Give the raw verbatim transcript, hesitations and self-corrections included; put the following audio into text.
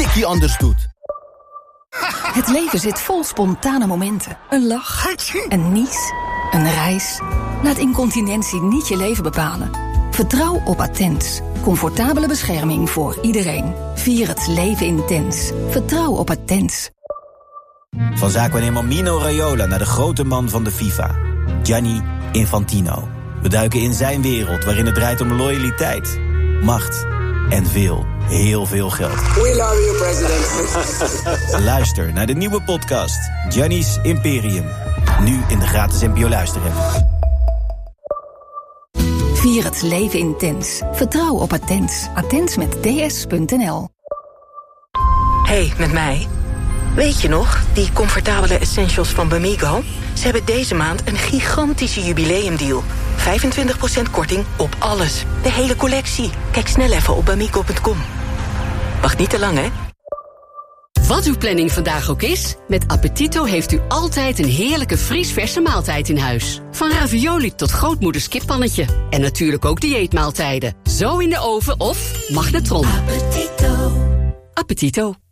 tikkie anders doet. Het leven zit vol spontane momenten. Een lach, een nies, een reis. Laat incontinentie niet je leven bepalen. Vertrouw op Attens. Comfortabele bescherming voor iedereen. Vier het leven intens. Vertrouw op Attens. Van zaakwaarnemer Mino Raiola naar de grote man van de FIFA. Gianni Infantino. We duiken in zijn wereld waarin het draait om loyaliteit, macht en veel, heel veel geld. We love you, president. Luister naar de nieuwe podcast Gianni's Imperium. Nu in de gratis N P O Luisterapp. Vier het leven intens. Vertrouw op Attens. Attens met D S punt N L. Hey, met mij. Weet je nog, die comfortabele essentials van Bamigo? Ze hebben deze maand een gigantische jubileumdeal. vijfentwintig procent korting op alles. De hele collectie. Kijk snel even op bamigo punt com. Wacht niet te lang, hè? Wat uw planning vandaag ook is, met Appetito heeft u altijd een heerlijke vriesverse maaltijd in huis. Van ravioli tot grootmoeders kippannetje. En natuurlijk ook dieetmaaltijden. Zo in de oven of magnetron. Appetito. Appetito.